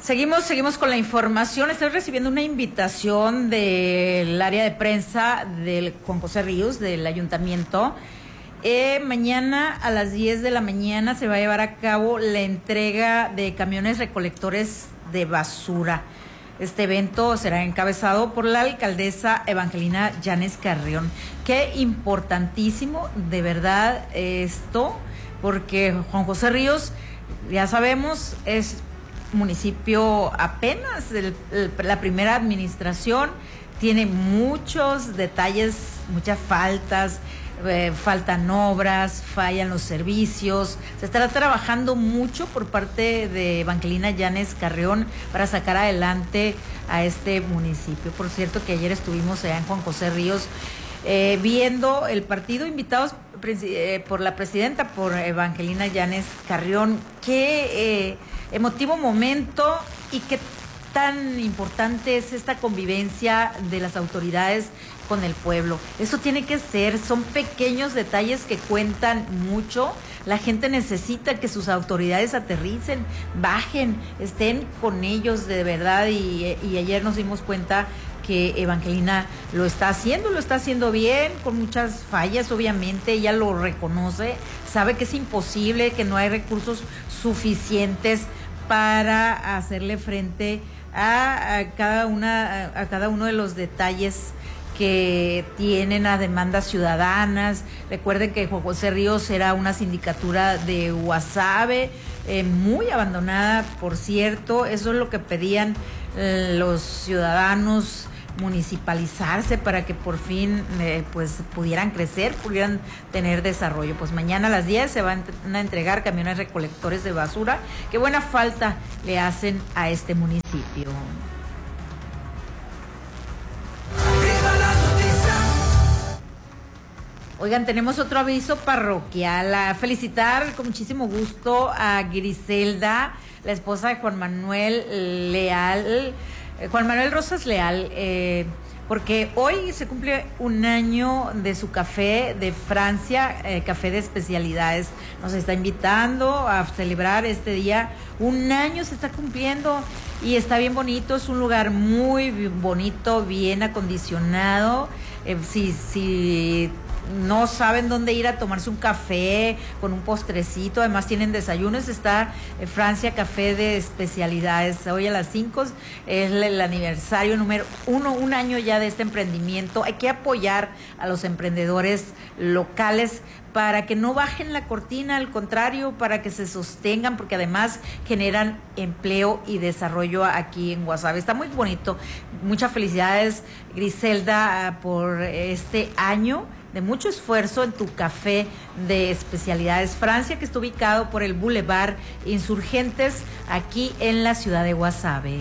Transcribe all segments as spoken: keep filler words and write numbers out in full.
Seguimos, seguimos con la información. Estoy recibiendo una invitación del área de prensa del Juan José Ríos, del ayuntamiento. Eh, mañana a las diez de la mañana se va a llevar a cabo la entrega de camiones recolectores de basura. Este evento será encabezado por la alcaldesa Evangelina Llanes Carrión. Qué importantísimo, de verdad, esto, porque Juan José Ríos, ya sabemos, es municipio apenas, el, el, la primera administración, tiene muchos detalles, muchas faltas, eh, faltan obras, fallan los servicios. Se estará trabajando mucho por parte de Evangelina Llanes Carrión para sacar adelante a este municipio. Por cierto que ayer estuvimos allá en Juan José Ríos eh, viendo el partido, invitados eh, por la presidenta, por Evangelina Llanes Carrión. Qué eh, emotivo momento y qué tan importante es esta convivencia de las autoridades con el pueblo. Eso tiene que ser, son pequeños detalles que cuentan mucho. La gente necesita que sus autoridades aterricen, bajen, estén con ellos de verdad, y, y ayer nos dimos cuenta que Evangelina lo está haciendo, lo está haciendo bien, con muchas fallas, obviamente, ella lo reconoce, sabe que es imposible, que no hay recursos suficientes para hacerle frente a, a cada una, a, a cada uno de los detalles que tienen a demandas ciudadanas. Recuerden que Juan José Ríos era una sindicatura de Guasave, eh, muy abandonada, por cierto. Eso es lo que pedían eh, los ciudadanos, municipalizarse para que por fin eh, pues pudieran crecer, pudieran tener desarrollo. Pues mañana a las diez se van a entregar camiones recolectores de basura. Qué buena falta le hacen a este municipio. Oigan, tenemos otro aviso parroquial. A felicitar con muchísimo gusto a Griselda, la esposa de Juan Manuel Leal, Juan Manuel Rosas Leal, eh, porque hoy se cumple un año de su café de Francia, eh, café de especialidades. Nos está invitando a celebrar este día. Un año se está cumpliendo y está bien bonito. Es un lugar muy bonito, bien acondicionado. Eh, si, si no saben dónde ir a tomarse un café con un postrecito, además tienen desayunos, está eh, Francia Café de Especialidades. Hoy a las cinco es el aniversario número uno, un año ya de este emprendimiento. Hay que apoyar a los emprendedores locales para que no bajen la cortina, al contrario, para que se sostengan, porque además generan empleo y desarrollo aquí en Guasave. Está muy bonito. Muchas felicidades, Griselda, por este año de mucho esfuerzo en tu café de especialidades Francia, que está ubicado por el Boulevard Insurgentes, aquí en la ciudad de Guasave.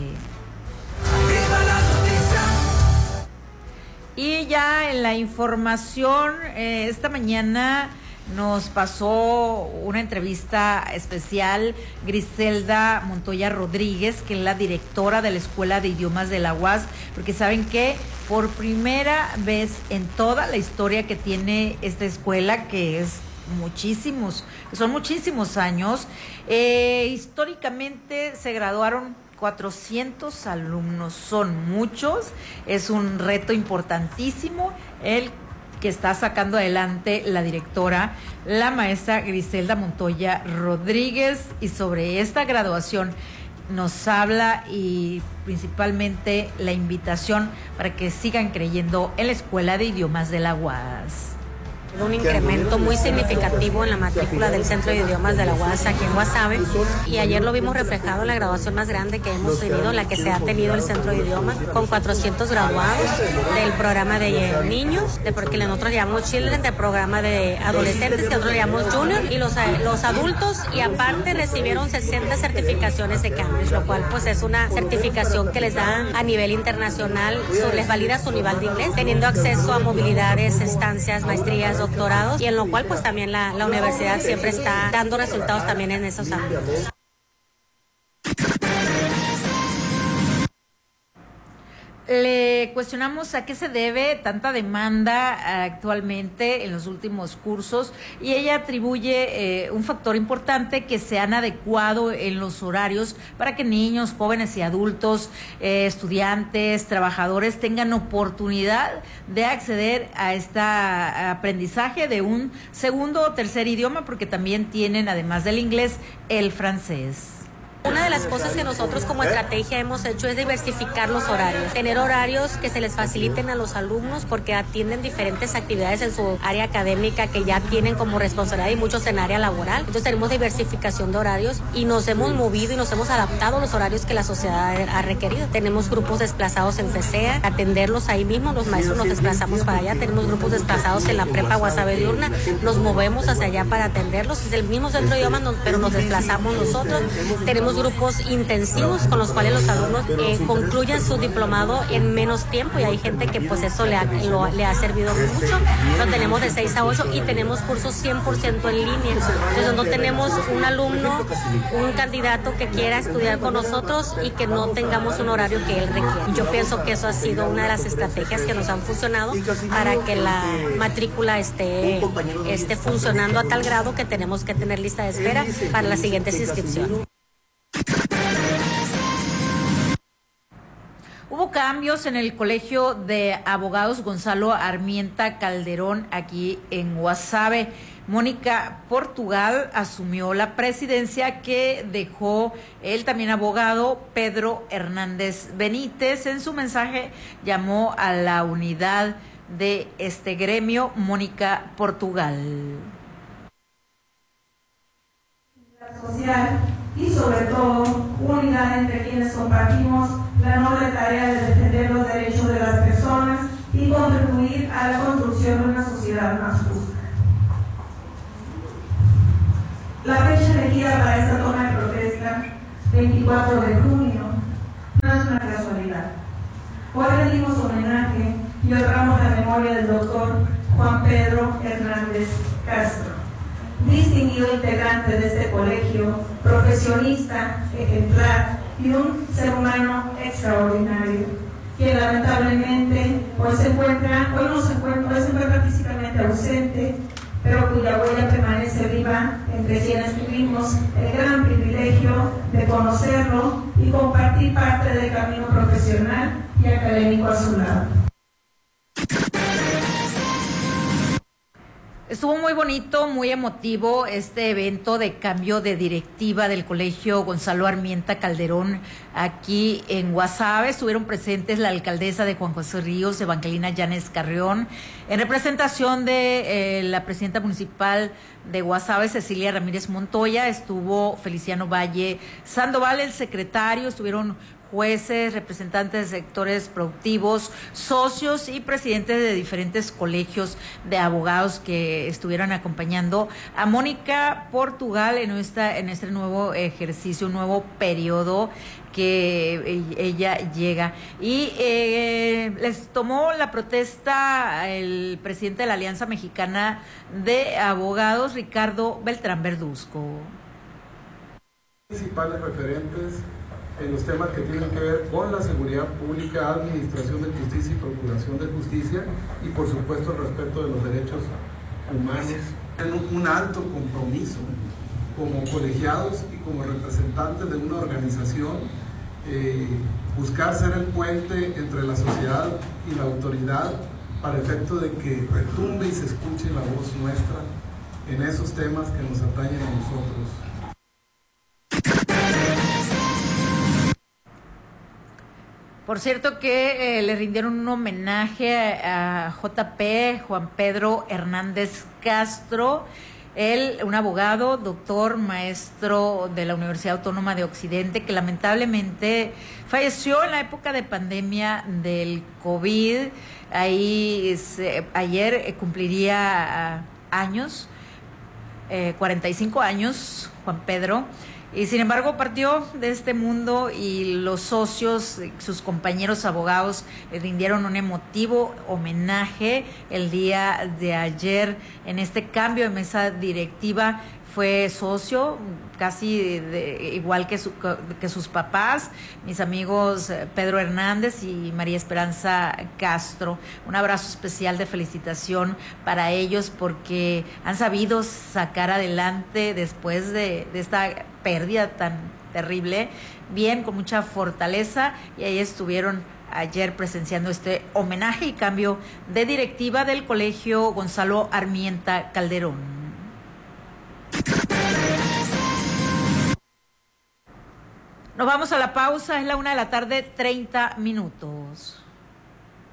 Y ya en la información, eh, esta mañana nos pasó una entrevista especial Griselda Montoya Rodríguez, que es la directora de la Escuela de Idiomas de la U A S, porque saben que por primera vez en toda la historia que tiene esta escuela, que es muchísimos, son muchísimos años, eh, históricamente se graduaron cuatrocientos alumnos, son muchos, es un reto importantísimo el que está sacando adelante la directora, la maestra Griselda Montoya Rodríguez, y sobre esta graduación nos habla, y principalmente la invitación para que sigan creyendo en la Escuela de Idiomas de la U A S. Un incremento muy significativo en la matrícula del Centro de Idiomas de la U A S aquí en Guasave, y ayer lo vimos reflejado en la graduación más grande que hemos tenido, la que se ha tenido el Centro de Idiomas, con cuatrocientos graduados del programa de niños, de porque nosotros llamamos Children, del programa de adolescentes, que nosotros llamamos Junior, y los, los adultos, y aparte recibieron sesenta certificaciones de Cambridge, lo cual pues es una certificación que les dan a nivel internacional, so, les valida su nivel de inglés, teniendo acceso a movilidades, estancias, maestrías, doctorados, y en lo cual pues también la, la universidad siempre está dando resultados también en esos ámbitos. le cuestionamos a qué se debe tanta demanda actualmente en los últimos cursos y ella atribuye eh, un factor importante que se han adecuado en los horarios para que niños, jóvenes y adultos, eh, estudiantes, trabajadores tengan oportunidad de acceder a este aprendizaje de un segundo o tercer idioma, porque también tienen, además del inglés, el francés. Una de las cosas que nosotros como estrategia hemos hecho es diversificar los horarios, tener horarios que se les faciliten a los alumnos porque atienden diferentes actividades en su área académica que ya tienen como responsabilidad y muchos en área laboral. Entonces tenemos diversificación de horarios y nos hemos movido y nos hemos adaptado a los horarios que la sociedad ha requerido. Tenemos grupos desplazados en FESEA, atenderlos ahí mismo, los maestros nos desplazamos para allá, tenemos grupos desplazados en la prepa Guasave Diurna, nos movemos hacia allá para atenderlos, es el mismo centro de idiomas, pero nos desplazamos nosotros. Tenemos grupos intensivos con los cuales los alumnos eh, concluyen su diplomado en menos tiempo y hay gente que pues eso le ha, lo, le ha servido mucho. Lo tenemos de seis a ocho y tenemos cursos cien por ciento en línea. Entonces no tenemos un alumno, un candidato que quiera estudiar con nosotros y que no tengamos un horario que él requiera. Yo pienso que eso ha sido una de las estrategias que nos han funcionado para que la matrícula esté, esté funcionando a tal grado que tenemos que tener lista de espera para las siguientes inscripciones. Hubo cambios en el Colegio de Abogados Gonzalo Armienta Calderón aquí en Guasave. Mónica Portugal asumió la presidencia que dejó el también abogado Pedro Hernández Benítez. En su mensaje llamó a la unidad de este gremio. Mónica Portugal. Social y sobre todo unidad entre quienes compartimos la noble tarea de defender los derechos de las personas y contribuir a la construcción de una sociedad más justa. La fecha elegida para esta toma de protesta, veinticuatro de junio, no es una casualidad. Hoy rendimos homenaje y honramos la memoria del doctor Juan Pedro Hernández Castro, distinguido integrante de este colegio, profesionista, ejemplar y un ser humano extraordinario, que lamentablemente hoy se encuentra, hoy no se encuentra, hoy se encuentra físicamente ausente, pero cuya huella permanece viva entre quienes tuvimos el gran privilegio de conocerlo y compartir parte del camino profesional y académico a su lado. Estuvo muy bonito, muy emotivo este evento de cambio de directiva del Colegio Gonzalo Armienta Calderón aquí en Guasave. Estuvieron presentes la alcaldesa de Juan José Ríos, Evangelina Llanes Carrión, en representación de eh, la presidenta municipal de Guasave, Cecilia Ramírez Montoya. Estuvo Feliciano Valle Sandoval, el secretario. Estuvieron jueces, representantes de sectores productivos, socios y presidentes de diferentes colegios de abogados que estuvieron acompañando a Mónica Portugal en esta en este nuevo ejercicio, un nuevo periodo que ella llega. Y eh, les tomó la protesta el presidente de la Alianza Mexicana de Abogados, Ricardo Beltrán Verduzco. Principales referentes en los temas que tienen que ver con la seguridad pública, administración de justicia y procuración de justicia y por supuesto el respeto de los derechos humanos. Tienen un alto compromiso como colegiados y como representantes de una organización, eh, buscar ser el puente entre la sociedad y la autoridad para efecto de que retumbe y se escuche la voz nuestra en esos temas que nos atañen a nosotros. Por cierto que eh, le rindieron un homenaje a, a J P Juan Pedro Hernández Castro, él, un abogado, doctor, maestro de la Universidad Autónoma de Occidente, que lamentablemente falleció en la época de pandemia del COVID. Ahí se, ayer eh, cumpliría años, eh, cuarenta y cinco años, Juan Pedro. Y sin embargo partió de este mundo y los socios, sus compañeros abogados, le rindieron un emotivo homenaje el día de ayer en este cambio de mesa directiva. fue socio, casi de, igual que, su, que sus papás, mis amigos Pedro Hernández y María Esperanza Castro. Un abrazo especial de felicitación para ellos porque han sabido sacar adelante después de, de esta pérdida tan terrible, bien, con mucha fortaleza, y ahí estuvieron ayer presenciando este homenaje y cambio de directiva del Colegio Gonzalo Armienta Calderón. Nos vamos a la pausa, es la una de la tarde, treinta minutos.